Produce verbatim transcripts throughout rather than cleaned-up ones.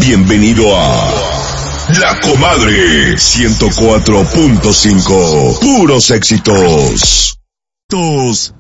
Bienvenido a La Comadre ciento cuatro punto cinco. Puros éxitos. Tos.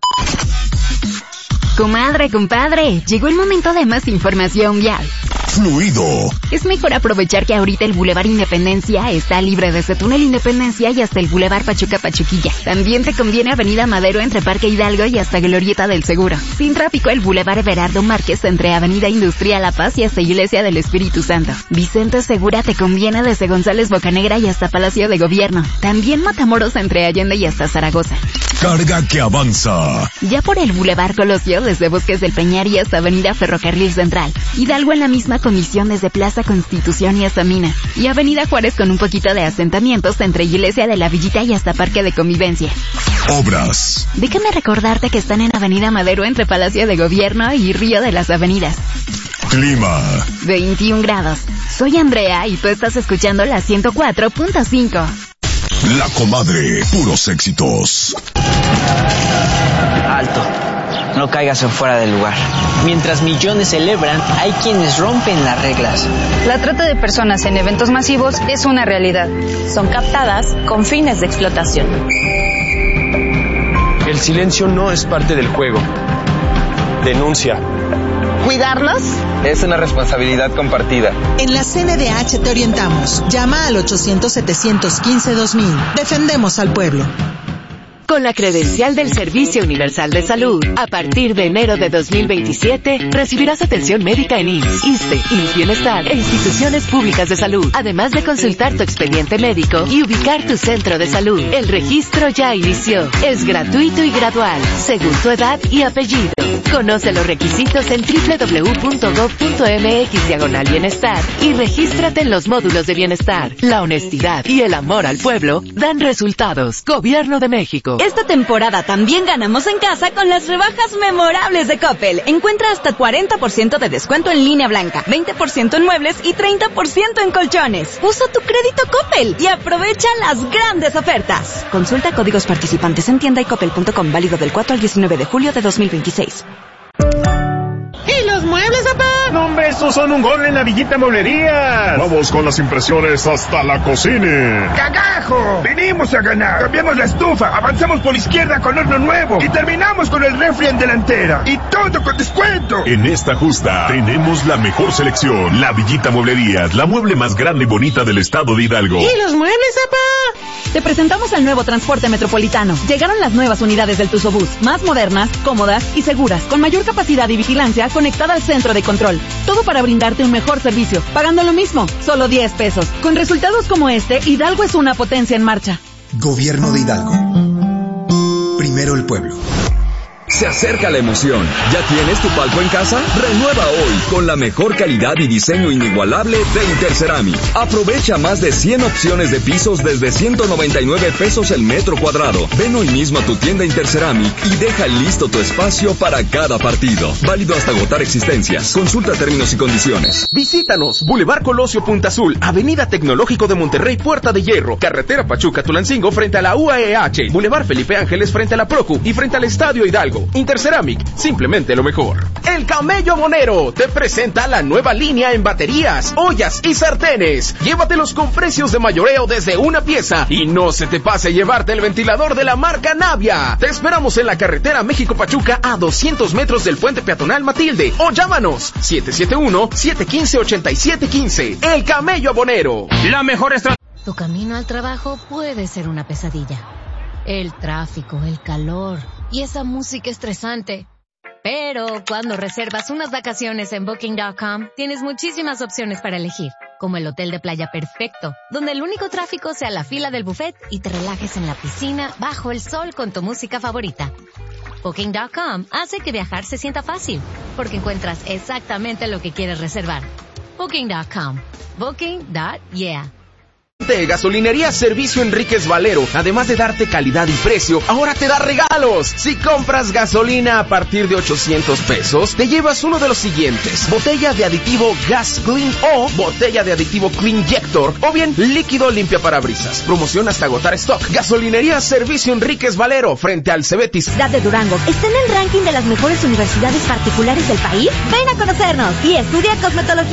Comadre, compadre, llegó el momento de más información vial. Fluido. Es mejor aprovechar que ahorita el Boulevard Independencia está libre desde Túnel Independencia y hasta el Boulevard Pachuca Pachuquilla. También te conviene Avenida Madero entre Parque Hidalgo y hasta Glorieta del Seguro. Sin tráfico el Boulevard Everardo Márquez entre Avenida Industrial La Paz y hasta Iglesia del Espíritu Santo. Vicente Segura te conviene desde González Bocanegra y hasta Palacio de Gobierno. También Matamoros entre Allende y hasta Zaragoza. Carga que avanza. Ya por el Boulevard Colosio desde Bosques del Peñar y hasta Avenida Ferrocarril Central. Hidalgo en la misma comisión desde Plaza Constitución y hasta Mina. Y Avenida Juárez con un poquito de asentamientos entre Iglesia de la Villita y hasta Parque de Convivencia. Obras. Déjame recordarte que están en Avenida Madero entre Palacio de Gobierno y Río de las Avenidas. Clima. veintiún grados. Soy Andrea y tú estás escuchando la ciento cuatro punto cinco. La Comadre, puros éxitos. Alto. No caigas en fuera del lugar. Mientras millones celebran, hay quienes rompen las reglas. La trata de personas en eventos masivos es una realidad. Son captadas con fines de explotación. El silencio no es parte del juego. Denuncia. ¿Cuidarnos? Es una responsabilidad compartida. En la C N D H te orientamos. Llama al ochocientos, setecientos quince, dos mil. Defendemos al pueblo. Con la credencial del Servicio Universal de Salud, a partir de enero de dos mil veintisiete, recibirás atención médica en I M S S, ISSSTE, I M S S Bienestar e instituciones públicas de salud, además de consultar tu expediente médico y ubicar tu centro de salud. El registro ya inició. Es gratuito y gradual, según tu edad y apellido. Conoce los requisitos en doble u doble u doble u punto gob punto eme equis diagonal bienestar y regístrate en los módulos de bienestar. La honestidad y el amor al pueblo dan resultados. Gobierno de México. Esta temporada también ganamos en casa con las rebajas memorables de Coppel. Encuentra hasta cuarenta por ciento de descuento en línea blanca, veinte por ciento en muebles y treinta por ciento en colchones. Usa tu crédito Coppel y aprovecha las grandes ofertas. Consulta códigos participantes en tienda y coppel punto com, válido del cuatro al diecinueve de julio de dos mil veintiséis. ¿Y los muebles, papá? No, hombre, estos son un gol en la Villita Mueblería. Vamos con las impresiones hasta la cocina. ¡Cagajo! Venimos a ganar. Cambiamos la estufa, avanzamos por izquierda con horno nuevo y terminamos con el refri en delantera. Y todo con descuento. En esta justa tenemos la mejor selección. La Villita Mueblerías, la mueble más grande y bonita del estado de Hidalgo. ¿Y los muebles, papá? Te presentamos el nuevo transporte metropolitano. Llegaron las nuevas unidades del Tuzobús, más modernas, cómodas y seguras, con mayor capacidad y vigilancia conectada al centro de control. Todo para brindarte un mejor servicio, pagando lo mismo, solo diez pesos. Con resultados como este, Hidalgo es una potencia en marcha. Gobierno de Hidalgo. Primero el pueblo. Se acerca la emoción. ¿Ya tienes tu palco en casa? Renueva hoy con la mejor calidad y diseño inigualable de Interceramic. Aprovecha más de cien opciones de pisos desde ciento noventa y nueve pesos el metro cuadrado. Ven hoy mismo a tu tienda Interceramic y deja listo tu espacio para cada partido. Válido hasta agotar existencias. Consulta términos y condiciones. Visítanos. Boulevard Colosio Punta Azul, Avenida Tecnológico de Monterrey, Puerta de Hierro, Carretera Pachuca Tulancingo frente a la U A E H, Boulevard Felipe Ángeles frente a la Procu y frente al Estadio Hidalgo. Interceramic, simplemente lo mejor. El Camello Abonero te presenta la nueva línea en baterías, ollas y sartenes. Llévatelos con precios de mayoreo desde una pieza y no se te pase llevarte el ventilador de la marca Navia. Te esperamos en la carretera México-Pachuca a doscientos metros del puente peatonal Matilde o llámanos siete siete uno, siete uno cinco, ocho siete uno cinco. El Camello Abonero, la mejor estrategia. Tu camino al trabajo puede ser una pesadilla. El tráfico, el calor y esa música estresante. Pero cuando reservas unas vacaciones en booking punto com, tienes muchísimas opciones para elegir, como el hotel de playa perfecto, donde el único tráfico sea la fila del buffet y te relajes en la piscina bajo el sol con tu música favorita. booking punto com hace que viajar se sienta fácil, porque encuentras exactamente lo que quieres reservar. booking punto com. Booking punto yeah. Gasolinería Servicio Enríquez Valero, además de darte calidad y precio, ahora te da regalos. Si compras gasolina a partir de ochocientos pesos, te llevas uno de los siguientes: botella de aditivo Gas Clean o botella de aditivo Clean Jector, o bien líquido limpia parabrisas. Promoción hasta agotar stock. Gasolinería Servicio Enríquez Valero, frente al Cebetis. Ciudad de Durango está en el ranking de las mejores universidades particulares del país. Ven a conocernos y estudia cosmetología.